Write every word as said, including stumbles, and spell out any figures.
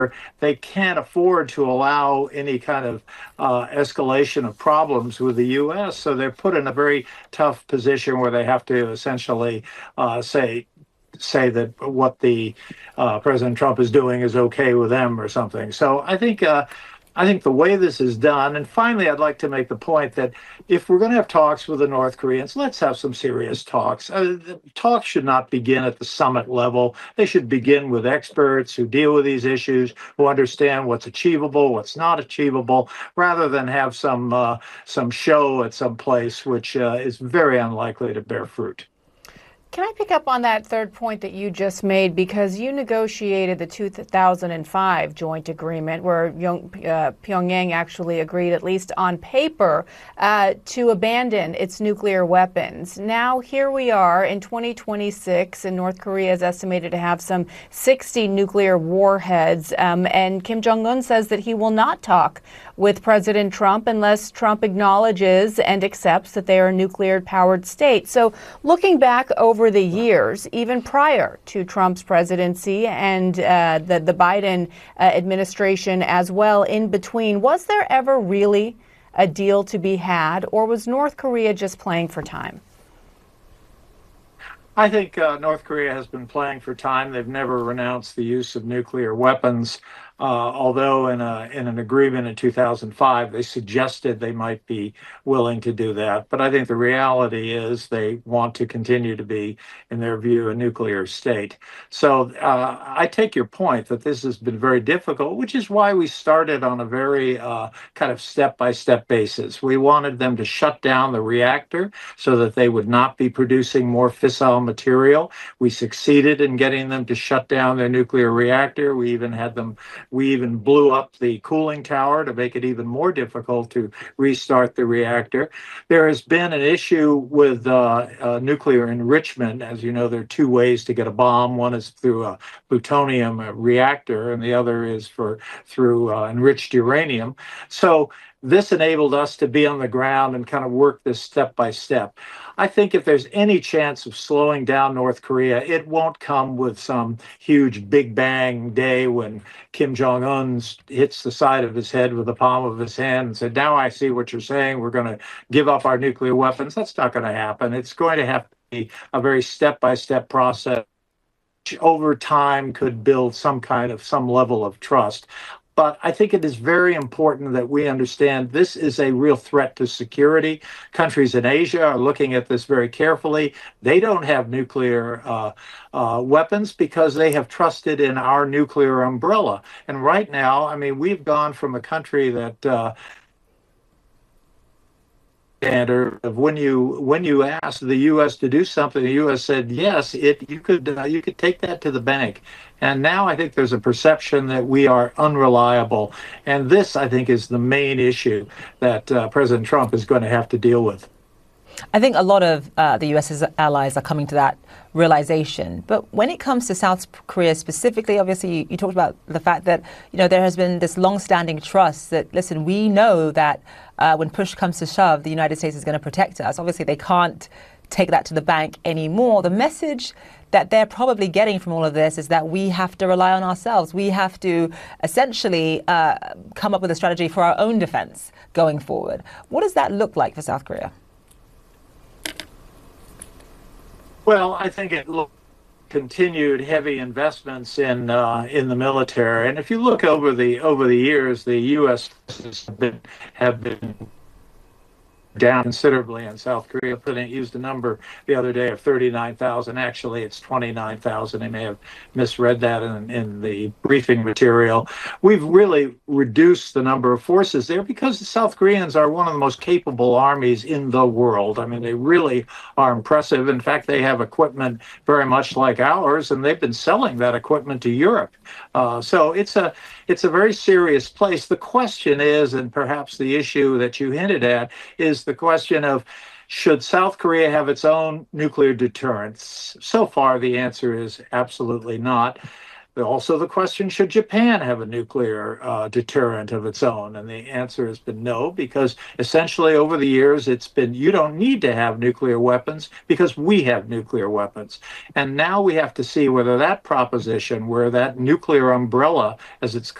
they can't afford to allow any kind of uh, escalation of problems with the U S. So they're put in a very tough position where they have to essentially uh, say say that what the uh, President Trump is doing is okay with them or something. So I think uh, I think the way this is done, and finally, I'd like to make the point that if we're going to have talks with the North Koreans, let's have some serious talks. Uh, the talks should not begin at the summit level. They should begin with experts who deal with these issues, who understand what's achievable, what's not achievable, rather than have some uh, some show at some place, which uh, is very unlikely to bear fruit. Can I pick up on that third point that you just made? Because you negotiated the two thousand five joint agreement where uh, Pyongyang actually agreed, at least on paper, uh, to abandon its nuclear weapons. Now, here we are in twenty twenty-six, and North Korea is estimated to have some sixty nuclear warheads. Um, and Kim Jong-un says that he will not talk with President Trump unless Trump acknowledges and accepts that they are a nuclear-powered state. So looking back over the years, even prior to Trump's presidency and uh, the, the Biden uh, administration as well in between, was there ever really a deal to be had, or was North Korea just playing for time? I think uh, North Korea has been playing for time. They've never renounced the use of nuclear weapons. Uh, although in, a, in an agreement in two thousand five, they suggested they might be willing to do that. But I think the reality is they want to continue to be, in their view, a nuclear state. So uh, I take your point that this has been very difficult, which is why we started on a very uh, kind of step-by-step basis. We wanted them to shut down the reactor so that they would not be producing more fissile material. We succeeded in getting them to shut down their nuclear reactor. We even had them We even blew up the cooling tower to make it even more difficult to restart the reactor. There has been an issue with uh, uh, nuclear enrichment. As you know, there are two ways to get a bomb. One is through a plutonium reactor, and the other is for through uh, enriched uranium. So this enabled us to be on the ground and kind of work this step by step. I think if there's any chance of slowing down North Korea, it won't come with some huge big bang day when Kim Jong-un hits the side of his head with the palm of his hand and said, now I see what you're saying, we're going to give up our nuclear weapons. That's not going to happen. It's going to have to be a very step-by-step process, which over time could build some kind of, some level of trust. But I think it is very important that we understand this is a real threat to security. Countries in Asia are looking at this very carefully. They don't have nuclear uh, uh, weapons because they have trusted in our nuclear umbrella. And right now, I mean, we've gone from a country that uh, standard of when you when you asked the U S to do something, the U S said yes. It you could uh, you could take that to the bank, and now I think there's a perception that we are unreliable, and this I think is the main issue that uh, President Trump is going to have to deal with. I think a lot of uh, the U S's allies are coming to that realization. But when it comes to South Korea specifically, obviously, you, you talked about the fact that, you know, there has been this long-standing trust that, listen, we know that uh, when push comes to shove, the United States is going to protect us. Obviously, they can't take that to the bank anymore. The message that they're probably getting from all of this is that we have to rely on ourselves. We have to essentially uh, come up with a strategy for our own defense going forward. What does that look like for South Korea? Well, I think it looks continued heavy investments in uh, in the military, and if you look over the over the years, the U S have been have been down considerably in South Korea. President used a number the other day of thirty-nine thousand. Actually, it's twenty-nine thousand. They may have misread that in, in the briefing material. We've really reduced the number of forces there because the South Koreans are one of the most capable armies in the world. I mean, they really are impressive. In fact, they have equipment very much like ours, and they've been selling that equipment to Europe. Uh, so it's a it's a very serious place. The question is, and perhaps the issue that you hinted at, is the question of, should South Korea have its own nuclear deterrence? So far, the answer is absolutely not. But also the question, should Japan have a nuclear uh, deterrent of its own? And the answer has been no, because essentially over the years it's been, you don't need to have nuclear weapons because we have nuclear weapons. And now we have to see whether that proposition, where that nuclear umbrella, as it's